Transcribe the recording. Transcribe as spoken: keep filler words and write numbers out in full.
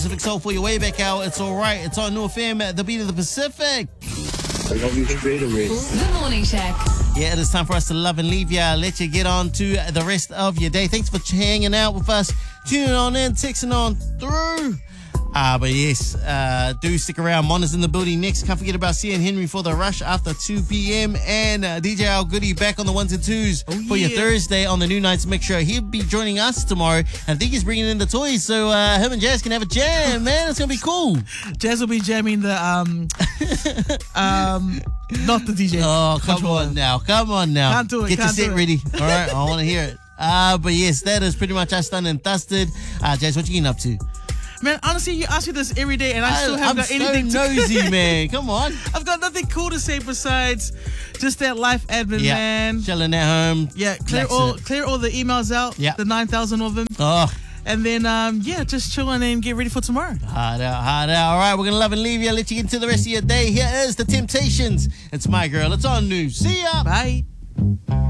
Pacific Soul for your way back out. It's all right. It's on New F M at the beat of the Pacific. I love you straight away. The Morning Shack. Yeah, it is time for us to love and leave ya. Let you get on to the rest of your day. Thanks for hanging out with us, tuning on in, texting on through. Uh, but yes, uh, do stick around. Mon is in the building next. Can't forget about Cian Henry for the rush after two p.m. And uh, D J Al Goody back on the ones and twos Oh, for your yeah. Thursday on the New Nights Mix Show. He'll be joining us tomorrow. I think he's bringing in the toys, so uh, him and Jazz can have a jam, man. It's going to be cool. Jazz will be jamming the um um not the D J. Oh, come controller. on now. Come on now. Can't do it, Get can't your set do it. ready. All right, I want to hear it. Uh, but yes, that is pretty much us done and dusted. Uh, Jazz, what you getting up to? Man, honestly, you ask me this every day, and I still I, haven't I'm got so anything to nosy, man. Come on. I've got nothing cool to say besides just that life admin, Yeah, man. chilling at home. Yeah, clear That's all it. clear all the emails out. Yeah. The nine thousand of them, Oh, and then um yeah, just chilling and get ready for tomorrow. hard out, hard out. All right, we're going to love and leave you. Let you get into the rest of your day. Here is The Temptations. It's My Girl. It's on News. See ya. Bye.